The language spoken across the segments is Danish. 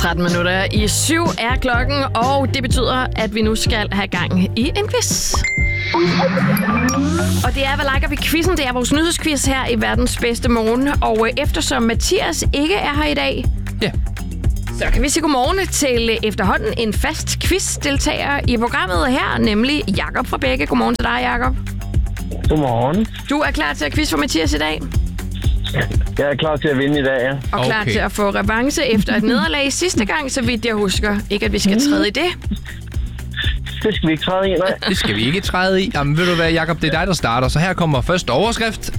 7:13 er klokken, og det betyder, at vi nu skal have gang i en quiz. Og det er, hvad liker vi quizzen? Det er vores nyhedsquiz her i verdens bedste morgen. Og eftersom Mathias ikke er her i dag, så kan vi sige godmorgen til efterhånden en fast quiz-deltager i programmet her, nemlig Jakob fra Begge. Godmorgen til dig, Jakob. Godmorgen. Du er klar til at quiz for Mathias i dag? Jeg er klar til at vinde i dag, ja. Og klar til at få revanche efter et nederlag sidste gang, så vidt jeg husker. Ikke, at vi skal træde i det. Det skal vi ikke træde i, nej. Det skal vi ikke træde i. Jamen, ved du hvad, Jakob, det er dig, der starter. Så her kommer første overskrift.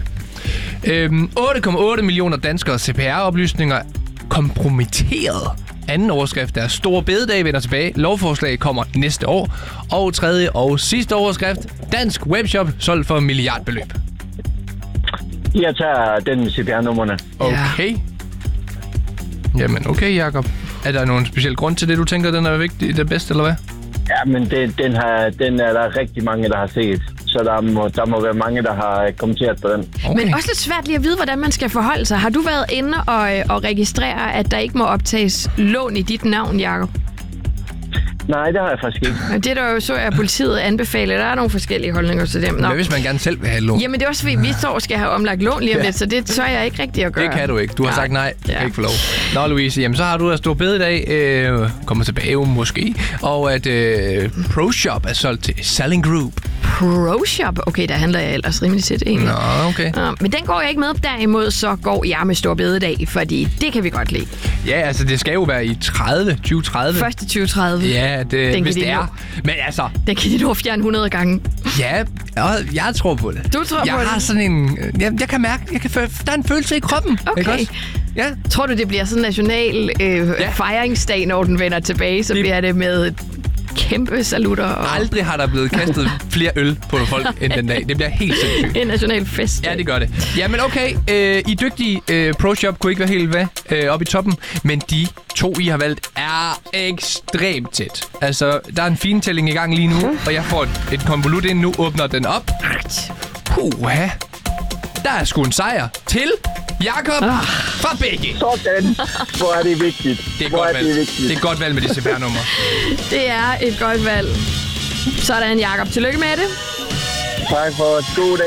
8,8 millioner danskere CPR-oplysninger kompromitteret. Anden overskrift er Store Bededag vender tilbage. Lovforslag kommer næste år. Og tredje og sidste overskrift. Dansk webshop solgt for milliardbeløb. Jeg tager den med CPR-nummerne. Okay. Jamen, okay, Jakob. Er der nogen speciel grund til det, du tænker, den er vigtig, det bedste, eller hvad? Ja, men den er der rigtig mange, der har set. Så der må være mange, der har kommenteret på den. Okay. Men også lidt svært lige at vide, hvordan man skal forholde sig. Har du været inde og registrere, at der ikke må optages lån i dit navn, Jakob? Nej, det har jeg faktisk ikke. Det er der jo så, at politiet anbefaler. Der er nogle forskellige holdninger til dem. Hvad hvis man gerne selv vil have lån? Jamen, det er også fordi, vi står og skal have omlagt lån lige om lidt, så det tør jeg ikke rigtig at gøre. Det kan du ikke. Du har sagt nej. Du kan ikke få lov. Nå, Louise, jamen så har du Store Bededag. Kommer tilbage måske. Og at ProShop er solgt til Selling Group. ProShop? Okay, der handler jeg ellers rimelig tæt egentlig. Nå, okay. Men den går jeg ikke med. Derimod så går jeg med Store Bededag, fordi det kan vi godt lide. Ja, altså det skal jo være i 2030. Første 2030. Ja, hvis det er. Men altså... Den kan de nå fjerne 100 gange. Ja, jeg tror på det. Du tror på det? Jeg har sådan en... Jeg kan mærke, der er en følelse i kroppen. Okay. Ikke også? Ja. Tror du, det bliver sådan en national fejringsdag, når den vender tilbage? Så bliver det med kæmpe salutter. Og... Aldrig har der blevet kastet flere øl på folk end den dag. Det bliver helt sindssygt. En national fest. Ja, det gør det. Jamen okay, I dygtige ProShop kunne ikke være helt oppe i toppen, men de to, I har valgt, er ekstremt tæt. Altså, der er en fintælling i gang lige nu, og jeg får et konvolut ind nu, åbner den op. Puha. Der er sgu en sejr til Jakob fra Begge. Sådan. Hvor er det vigtigt. Det er godt valg. Det er et godt valg med de CPR-numre. Det er et godt valg. Sådan, Jakob. Tillykke med det. Tak for et god dag.